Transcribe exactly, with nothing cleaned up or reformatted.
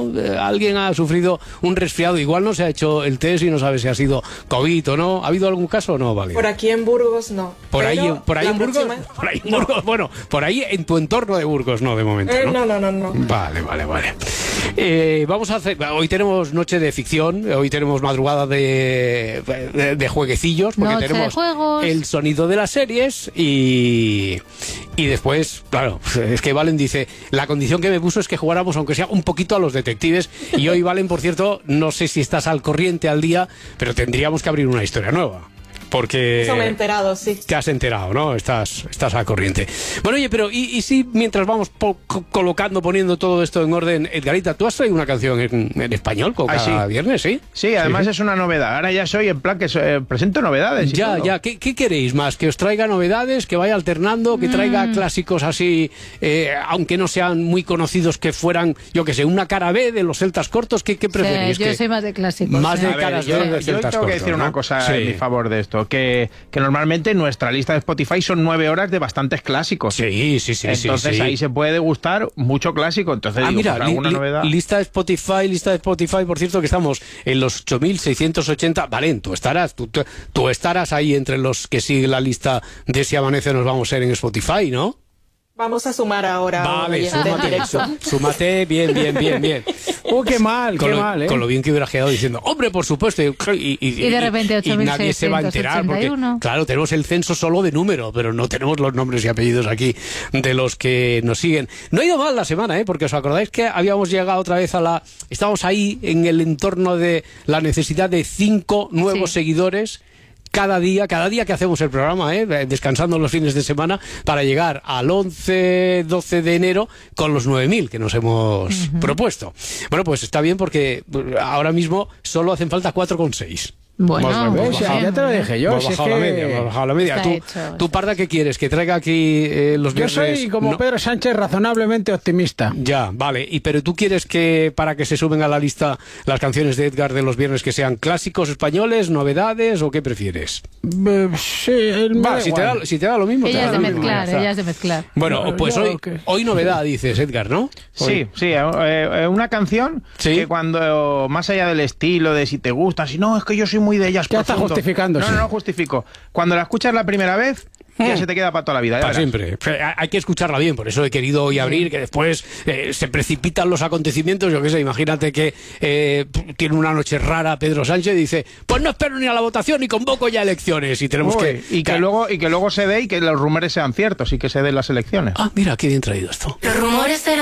bueno, eh, alguien ha sufrido un resfriado, igual no se ha hecho el test y no sabe si ha sido COVID o no. ¿Ha habido algún caso o no, Vale? Por aquí en Burgos no. Por ahí, por ahí en Burgos, próxima... por ahí en no. Burgos, bueno, por ahí en tu entorno de Burgos, no, de momento, Eh, ¿no? no, no, no, no. Vale, vale, vale. Eh, vamos a hacer, hoy tenemos noche de ficción, hoy tenemos madrugada de, de, de jueguecillos, porque Noche tenemos de juegos. el sonido de las series y, y después, claro, es que Valen dice, la condición que me puso es que jugáramos aunque sea un poquito a los detectives, y hoy, Valen, por cierto, no sé si estás al corriente al día, pero tendríamos que abrir una historia nueva. Porque Eso me he enterado, sí. te has enterado, ¿no? Estás, estás al corriente. Bueno, oye, pero ¿y, y si mientras vamos po- co- colocando, poniendo todo esto en orden, Edgarita, tú has traído una canción en, en español con Ah, cada sí. viernes, ¿sí? Sí, además Sí. es una novedad. Ahora ya soy en plan que eh, presento novedades. y Ya, todo. ya. ¿Qué, ¿Qué queréis más? ¿Que os traiga novedades? ¿Que vaya alternando? ¿Que traiga clásicos así, eh, aunque no sean muy conocidos, que fueran, yo qué sé, una cara B de los celtas cortos? ¿Qué, qué preferís? Sí, yo ¿Que soy más de clásicos. más sí. de A ver, caras yo, B de yo celtas tengo que cortos, decir ¿no? una cosa Sí. en mi favor de esto, que, que normalmente nuestra lista de Spotify son nueve horas de bastantes clásicos. Sí, sí, sí. Entonces sí, sí. ahí se puede degustar mucho clásico. Entonces Ah, digo, mira, pues, li- alguna li- novedad. lista de Spotify, lista de Spotify, por cierto, que estamos en los ocho mil seiscientos ochenta. Valen, tú estarás, tú, tú, tú estarás ahí entre los que siguen la lista de Si Amanece Nos Vamos a ir en Spotify, ¿no? Vamos a sumar ahora. Vale, oyentes súmate, directo. sú- súmate, bien, bien, bien, bien. ¡Oh, qué mal, Con qué lo, mal, eh! con lo bien que hubiera quedado diciendo, hombre, por supuesto, y, y, Y de repente y nadie se va a ocho mil seiscientos ochenta y enterar, porque, uno. claro, tenemos el censo solo de número, pero no tenemos los nombres y apellidos aquí de los que nos siguen. No ha ido mal la semana, ¿eh? Porque os acordáis que habíamos llegado otra vez a la... Estábamos ahí en el entorno de la necesidad de cinco nuevos Sí. seguidores cada día, cada día que hacemos el programa, ¿eh? Descansando los fines de semana, para llegar al once, doce de enero con los nueve mil que nos hemos uh-huh. propuesto. Bueno, pues está bien porque ahora mismo solo hacen falta cuatro coma seis. Bueno, Hemos- hemos pues bajado- bien, ya te lo ¿eh? dije yo. hemos si es bajado la que media, hemos bajado la media. Está ¿Tú, hecho, tú, está Parda, qué quieres? ¿Que traiga aquí eh, los Yo viernes? soy como No- Pedro Sánchez, razonablemente optimista. Ya, vale. Y pero tú quieres que para que se suben a la lista las canciones de Edgar de los viernes que sean clásicos españoles, novedades o qué prefieres? Eh, sí, el- me Va, da si te, igual. da, si te da lo mismo. te Ella da es de lo mismo, ya mezclar, está. ella es de mezclar. Bueno, No, pues yo, hoy, ¿qué? hoy novedad, dices, Edgar, ¿no? Sí, Hoy- sí, eh, eh, una canción Sí. que cuando, más allá del estilo, de si te gusta, si no, es que yo soy muy de ellas Ya está profundo. justificándose. No, no, no justifico. Cuando la escuchas la primera vez, ya se te queda para toda la vida. ya Para verás. siempre. Hay que escucharla bien, por eso he querido hoy abrir, que después eh, se precipitan los acontecimientos. Yo qué sé, imagínate que eh, tiene una noche rara Pedro Sánchez y dice, pues no espero ni a la votación y convoco ya elecciones. Y tenemos Uy, que... y que luego y que luego se dé y que los rumores sean ciertos y que se den las elecciones. Ah, mira, qué bien traído esto. Los rumores serán